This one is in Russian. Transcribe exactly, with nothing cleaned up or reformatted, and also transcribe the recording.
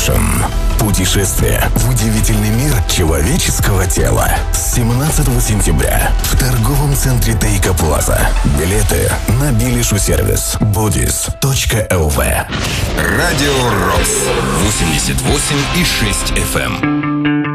Motion. Путешествие в удивительный мир человеческого тела. С семнадцатого сентября в торговом центре Тейка Плаза. Билеты на Билишу сервис бодис точка эл ви. Радио Рокс восемьдесят восемь и шесть эф эм.